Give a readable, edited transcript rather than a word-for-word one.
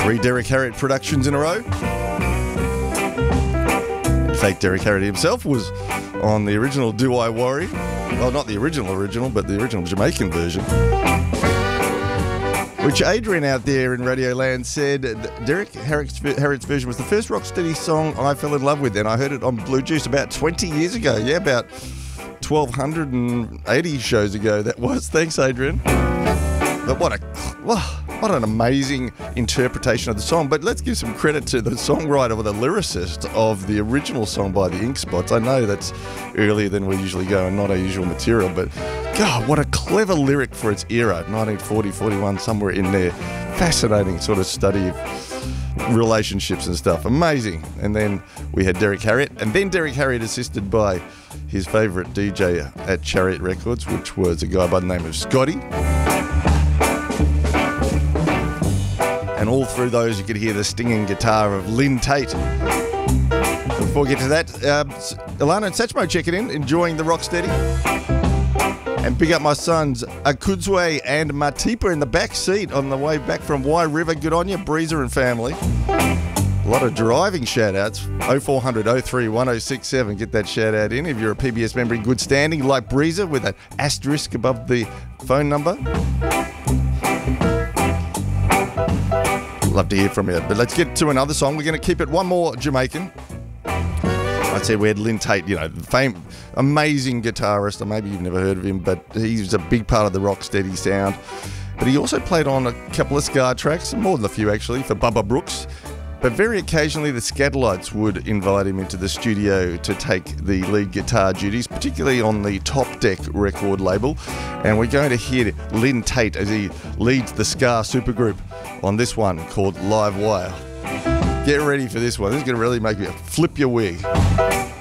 3 Derek Harriott productions in a row. In fact, Derek Harriott himself was on the original Do I Worry? Well, not the original, but the original Jamaican version. Which Adrian out there in Radioland said Derek Harriott's version was the first Rocksteady song I fell in love with, and I heard it on Blue Juice about 20 years ago. Yeah, about 1,280 shows ago that was. Thanks, Adrian. But what an amazing interpretation of the song. But let's give some credit to the songwriter or the lyricist of the original song by the Ink Spots. I know that's earlier than we usually go and not our usual material, but God, what a clever lyric for its era, 1940, 41, somewhere in there. Fascinating sort of study of relationships and stuff. Amazing. And then we had Derek Harriott, and then Derek Harriott assisted by his favourite DJ at Chariot Records, which was a guy by the name of Scotty. And all through those, you could hear the stinging guitar of Lynn Tate. Before we get to that, Alana and Satchmo checking in, enjoying the Rocksteady. And big up my sons, Akudzwe and Matipa in the back seat on the way back from Wye River. Good on you, Breezer and family. A lot of driving shout-outs. 0400 03 1067. Get that shout-out in if you're a PBS member in good standing, like Breezer, with an asterisk above the phone number. Love to hear from you. But let's get to another song. We're going to keep it one more Jamaican. I said we had Lynn Tate, amazing guitarist. Or maybe you've never heard of him, but he's a big part of the Rocksteady sound. But he also played on a couple of ska tracks, more than a few actually, for Bubba Brooks. But very occasionally the Scatolites would invite him into the studio to take the lead guitar duties, particularly on the Top Deck record label. And we're going to hear Lynn Tate as he leads the ska supergroup on this one called Live Wire. Get ready for this one. This is going to really make you flip your wig.